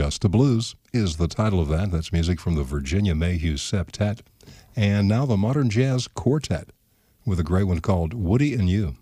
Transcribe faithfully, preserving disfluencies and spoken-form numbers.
Just a Blues is the title of that. That's music from the Virginia Mayhew Septet. And now the Modern Jazz Quartet with a great one called Woody and You.